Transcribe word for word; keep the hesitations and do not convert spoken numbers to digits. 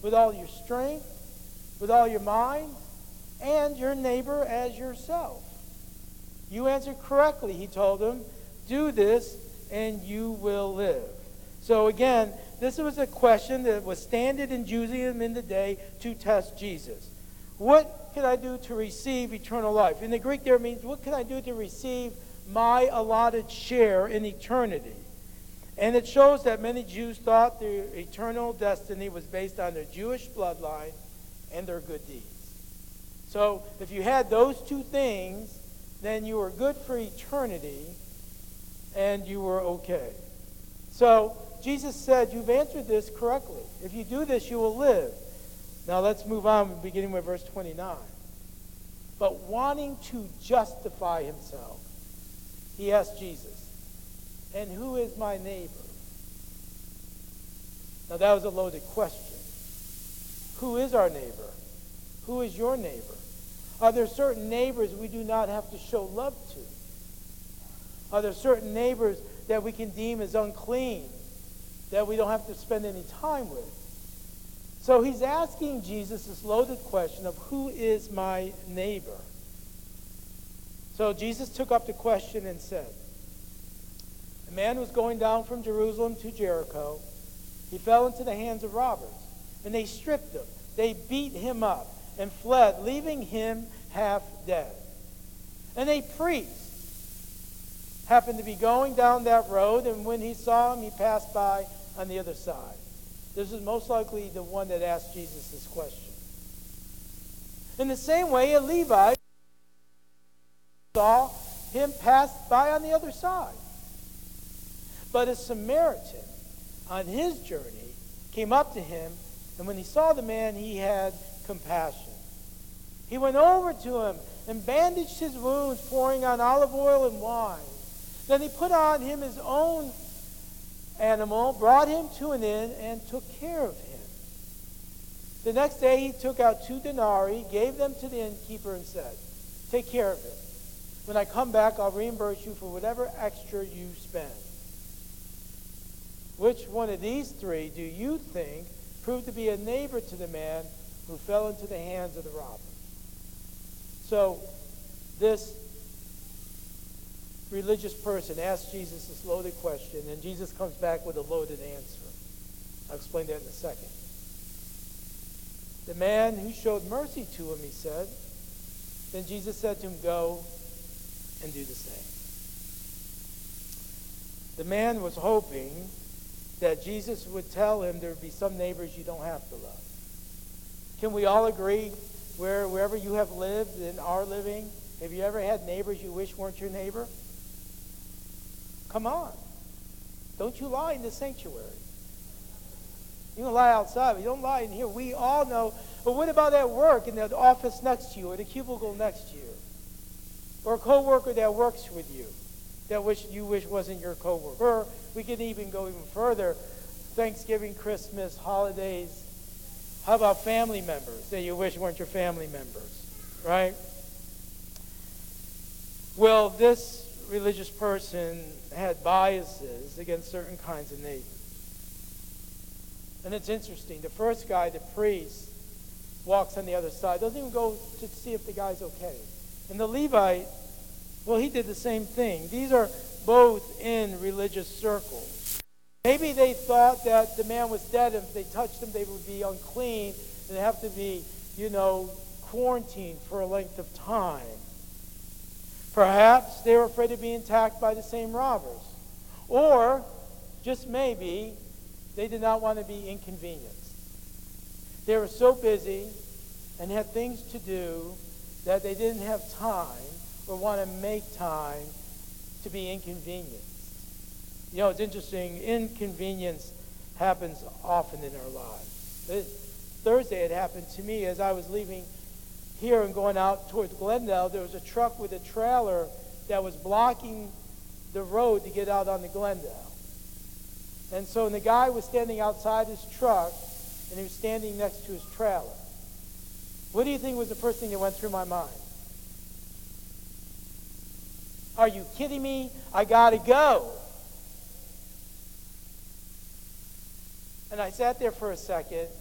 with all your strength, with all your mind, and your neighbor as yourself. You answered correctly, he told them. Do this, and you will live. So again, this was a question that was standard in Judaism in the day to test Jesus. What can I do to receive eternal life? In the Greek there means, what can I do to receive my allotted share in eternity? And it shows that many Jews thought their eternal destiny was based on their Jewish bloodline and their good deeds. So if you had those two things, then you were good for eternity and you were okay. So Jesus said, you've answered this correctly. If you do this, you will live. Now let's move on, beginning with verse twenty-nine. But wanting to justify himself, he asked Jesus, and who is my neighbor? Now that was a loaded question. Who is our neighbor? Who is your neighbor? Are there certain neighbors we do not have to show love to? Are there certain neighbors that we can deem as unclean, that we don't have to spend any time with? So he's asking Jesus this loaded question of who is my neighbor? So Jesus took up the question and said, a man was going down from Jerusalem to Jericho. He fell into the hands of robbers, and they stripped him. They beat him up and fled, leaving him half dead. And a priest happened to be going down that road, and when he saw him, he passed by on the other side. This is most likely the one that asked Jesus this question. In the same way, a Levite saw him pass by on the other side. But a Samaritan on his journey came up to him, and when he saw the man, he had compassion. He went over to him and bandaged his wounds, pouring on olive oil and wine. Then he put on him his own animal, brought him to an inn, and took care of him. The next day he took out two denarii, gave them to the innkeeper, and said, take care of it. When I come back, I'll reimburse you for whatever extra you spend. Which one of these three do you think proved to be a neighbor to the man who fell into the hands of the robbers? So this religious person asks Jesus this loaded question, and Jesus comes back with a loaded answer. I'll explain that in a second. The man who showed mercy to him, he said. Then Jesus said to him, go and do the same. The man was hoping that Jesus would tell him there would be some neighbors you don't have to love. Can we all agree, where wherever you have lived and are living, have you ever had neighbors you wish weren't your neighbor? Come on. Don't you lie in the sanctuary. You can lie outside, but you don't lie in here. We all know. But what about at work, in the office next to you, or the cubicle next to you? Or a coworker that works with you, that wish you wish wasn't your coworker. Or we could even go even further. Thanksgiving, Christmas, holidays. How about family members that you wish weren't your family members, right? Well, this religious person had biases against certain kinds of neighbors. And it's interesting. The first guy, the priest, walks on the other side. Doesn't even go to see if the guy's okay. And the Levite, well, he did the same thing. These are both in religious circles. Maybe they thought that the man was dead, and if they touched him, they would be unclean and have to be, you know, quarantined for a length of time. Perhaps they were afraid of being attacked by the same robbers. Or, just maybe, they did not want to be inconvenienced. They were so busy and had things to do that they didn't have time or want to make time to be inconvenienced. You know, it's interesting. Inconvenience happens often in our lives. This Thursday it happened to me as I was leaving here and going out towards Glendale. There was a truck with a trailer that was blocking the road to get out on the Glendale. And so the guy was standing outside his truck, and he was standing next to his trailer. What do you think was the first thing that went through my mind? Are you kidding me? I gotta go. And I sat there for a second,